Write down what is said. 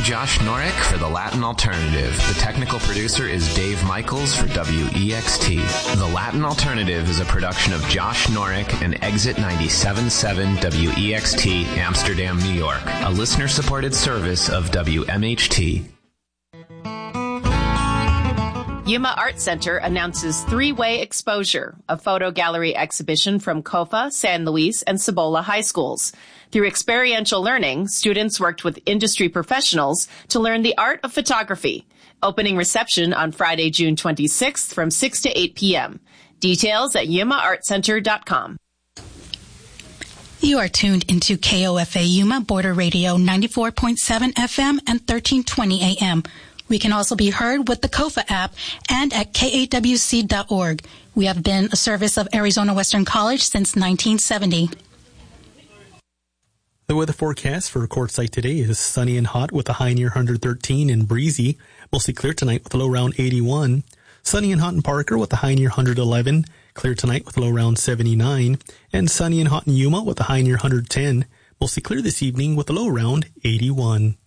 Josh Norek for The Latin Alternative. The technical producer is Dave Michaels for WEXT. The Latin Alternative is a production of Josh Norek and Exit 97.7 WEXT, Amsterdam, New York, a listener-supported service of WMHT. Yuma Art Center announces Three-Way Exposure, a photo gallery exhibition from COFA, San Luis, and Cibola high schools. Through experiential learning, students worked with industry professionals to learn the art of photography. Opening reception on Friday, June 26th from 6 to 8 p.m. Details at yumaartcenter.com. You are tuned into KOFA Yuma Border Radio 94.7 FM and 1320 AM. We can also be heard with the KOFA app and at KAWC.org. We have been a service of Arizona Western College since 1970. The weather forecast for Quartzsite today is sunny and hot with a high near 113 and breezy. Mostly clear tonight with a low around 81. Sunny and hot in Parker with a high near 111. Clear tonight with a low around 79. And sunny and hot in Yuma with a high near 110. Mostly clear this evening with a low around 81.